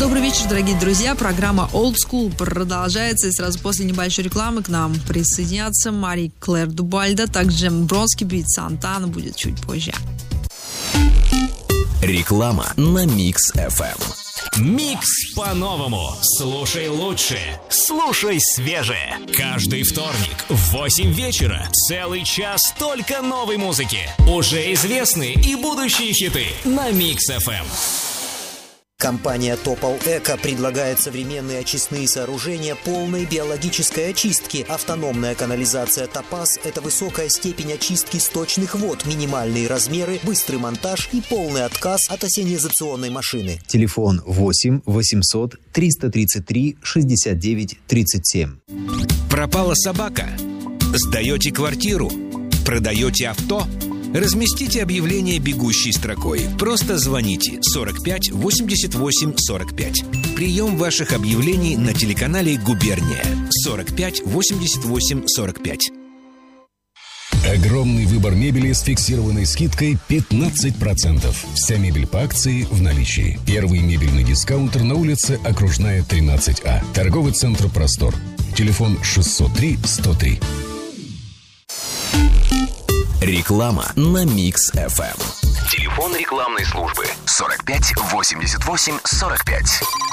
Добрый вечер, дорогие друзья. Программа Old School продолжается. И сразу после небольшой рекламы к нам присоединятся Мари Клэр Дубальда, также Бронский Бит Сантана будет чуть позже. Реклама на Микс FM. Микс по-новому. Слушай лучше. Слушай свежее. Каждый вторник в 8 вечера целый час только новой музыки. Уже известные и будущие хиты на Микс FM. Компания Topol Eco предлагает современные очистные сооружения полной биологической очистки. Автономная канализация Topaz – это высокая степень очистки сточных вод, минимальные размеры, быстрый монтаж и полный отказ от ассенизационной машины. Телефон 8 800 333 69 37. Пропала собака? Сдаете квартиру? Продаете авто? Разместите объявление бегущей строкой. Просто звоните 45 88 45. Прием ваших объявлений на телеканале «Губерния» 45 88 45. Огромный выбор мебели с фиксированной скидкой 15%. Вся мебель по акции в наличии. Первый мебельный дискаунтер на улице Окружная, 13А. Торговый центр «Простор». Телефон 603 103. Реклама на Микс FM. Телефон рекламной службы 45 88 45.